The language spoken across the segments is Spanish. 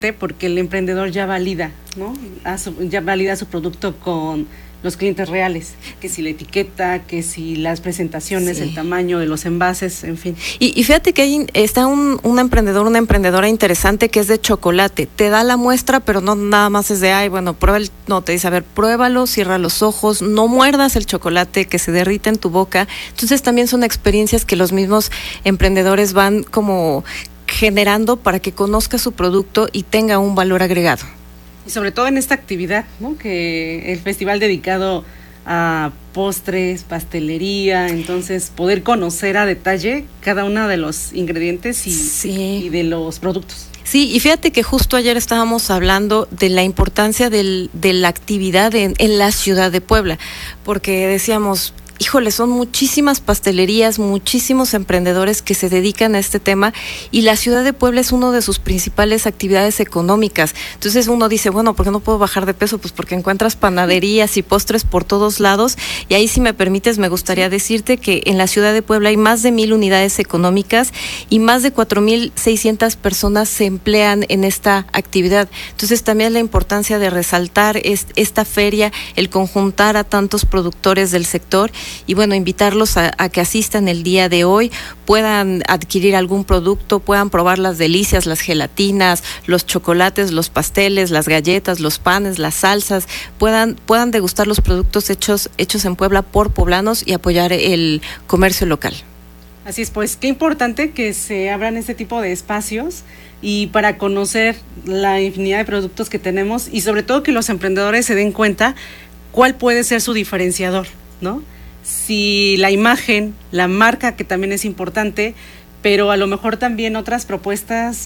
porque el emprendedor ya valida, ¿no? Ya valida su producto con los clientes reales, que si la etiqueta, que si las presentaciones, sí, el tamaño de los envases, en fin. Y fíjate que ahí está un emprendedor, una emprendedora interesante que es de chocolate. Te da la muestra, pero no nada más es de, ay, bueno, no, te dice, a ver, pruébalo, cierra los ojos, no muerdas el chocolate que se derrite en tu boca. Entonces también son experiencias que los mismos emprendedores van como generando para que conozca su producto y tenga un valor agregado. Y sobre todo en esta actividad, ¿no? Que el festival dedicado a postres, pastelería, entonces poder conocer a detalle cada uno de los ingredientes y de los productos. Sí, y fíjate que justo ayer estábamos hablando de la importancia de la actividad en la ciudad de Puebla, porque decíamos, híjole, son muchísimas pastelerías, muchísimos emprendedores que se dedican a este tema y la ciudad de Puebla es una de sus principales actividades económicas. Entonces uno dice, bueno, ¿por qué no puedo bajar de peso? Pues porque encuentras panaderías y postres por todos lados y ahí, si me permites, me gustaría decirte que en la ciudad de Puebla hay más de 1,000 unidades económicas y más de 4,600 personas se emplean en esta actividad. Entonces también la importancia de resaltar esta feria, el conjuntar a tantos productores del sector y bueno, invitarlos a que asistan el día de hoy, puedan adquirir algún producto, puedan probar las delicias, las gelatinas, los chocolates, los pasteles, las galletas, los panes, las salsas, puedan degustar los productos hechos en Puebla por poblanos y apoyar el comercio local. Así es, pues qué importante que se abran este tipo de espacios y para conocer la infinidad de productos que tenemos y sobre todo que los emprendedores se den cuenta cuál puede ser su diferenciador, ¿no? Si la imagen, la marca, que también es importante, pero a lo mejor también otras propuestas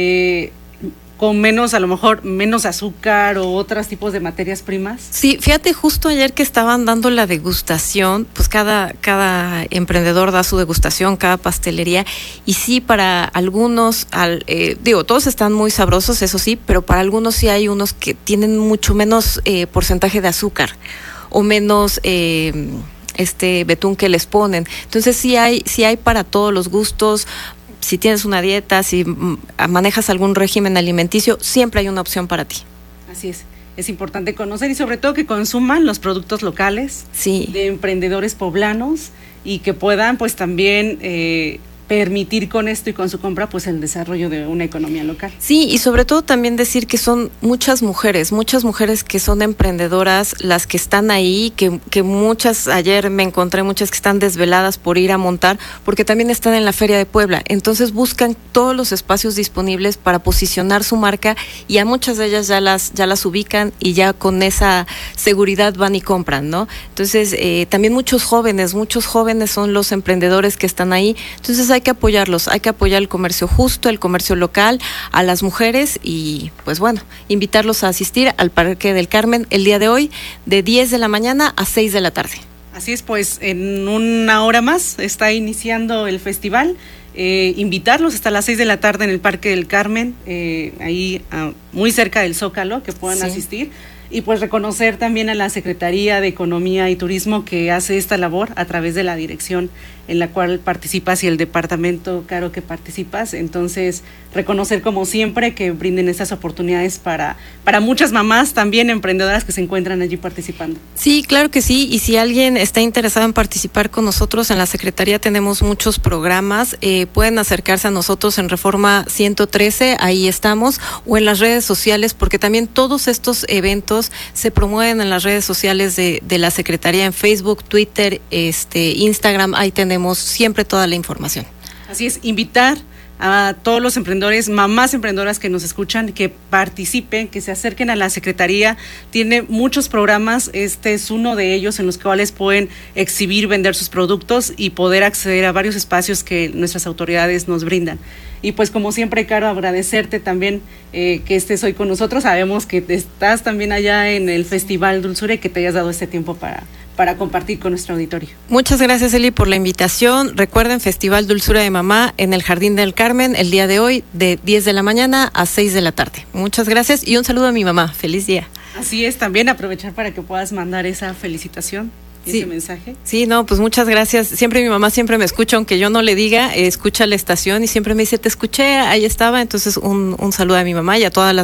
con menos azúcar o otros tipos de materias primas. Sí, fíjate, justo ayer que estaban dando la degustación, pues cada emprendedor da su degustación, cada pastelería, y sí, para algunos, todos están muy sabrosos, eso sí, pero para algunos sí hay unos que tienen mucho menos porcentaje de azúcar o menos betún que les ponen. Entonces sí hay para todos los gustos. Si tienes una dieta, si manejas algún régimen alimenticio, siempre hay una opción para ti. Así es importante conocer y sobre todo que consuman los productos locales, sí, de emprendedores poblanos y que puedan pues también permitir con esto y con su compra pues el desarrollo de una economía local. Sí, y sobre todo también decir que son muchas mujeres que son emprendedoras las que están ahí, que muchas, ayer me encontré muchas que están desveladas por ir a montar, porque también están en la Feria de Puebla, entonces buscan todos los espacios disponibles para posicionar su marca y a muchas de ellas ya las ubican y ya con esa seguridad van y compran, ¿no? Entonces también muchos jóvenes son los emprendedores que están ahí, entonces hay que apoyarlos, hay que apoyar el comercio justo, el comercio local, a las mujeres y pues bueno, invitarlos a asistir al Parque del Carmen el día de hoy de 10 de la mañana a 6 de la tarde. Así es, pues en una hora más está iniciando el festival, invitarlos hasta las 6 de la tarde en el Parque del Carmen, ahí muy cerca del Zócalo, que puedan asistir. Y pues reconocer también a la Secretaría de Economía y Turismo que hace esta labor a través de la dirección en la cual participas y el departamento, Caro, que participas. Entonces, reconocer como siempre que brinden estas oportunidades para muchas mamás también emprendedoras que se encuentran allí participando. Sí, claro que sí. Y si alguien está interesado en participar con nosotros, en la Secretaría tenemos muchos programas. Pueden acercarse a nosotros en Reforma 113, ahí estamos, o en las redes sociales, porque también todos estos eventos se promueven en las redes sociales de la Secretaría, en Facebook, Twitter, Instagram, ahí tenemos siempre toda la información. Así es, invitar a todos los emprendedores, mamás emprendedoras que nos escuchan, que participen, que se acerquen a la Secretaría. Tiene muchos programas, este es uno de ellos en los cuales pueden exhibir, vender sus productos y poder acceder a varios espacios que nuestras autoridades nos brindan. Y pues como siempre, Caro, agradecerte también que estés hoy con nosotros. Sabemos que estás también allá en el Festival Dulzura y que te hayas dado este tiempo para compartir con nuestro auditorio. Muchas gracias, Eli, por la invitación. Recuerden, Festival Dulzura de Mamá en el Jardín del Carmen el día de hoy de 10 de la mañana a 6 de la tarde. Muchas gracias y un saludo a mi mamá. Feliz día. Así es, también aprovechar para que puedas mandar esa felicitación. ese mensaje. Sí, no, pues muchas gracias. Siempre mi mamá siempre me escucha, aunque yo no le diga, escucha la estación y siempre me dice, te escuché, ahí estaba. Entonces un saludo a mi mamá y a todas las